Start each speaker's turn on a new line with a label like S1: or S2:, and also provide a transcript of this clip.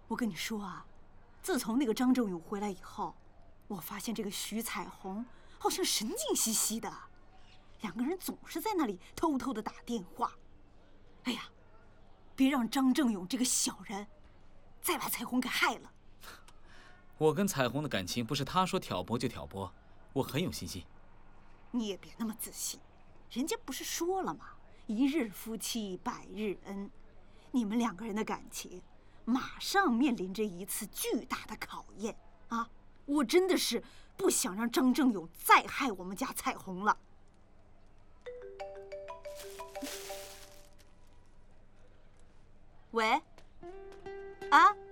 S1: 我跟你说啊，自从那个张正勇回来以后，我发现这个徐彩虹好像神经兮兮的，两个人总是在那里偷偷的打电话。哎呀，别让张正勇这个小人再把彩虹给害了。
S2: 我跟彩虹的感情不是他说挑拨就挑拨，我很有信心。
S1: 你也别那么自信，人家不是说了吗？一日夫妻百日恩，你们两个人的感情马上面临着一次巨大的考验啊！我真的是不想让张正勇再害我们家彩虹了。喂，啊？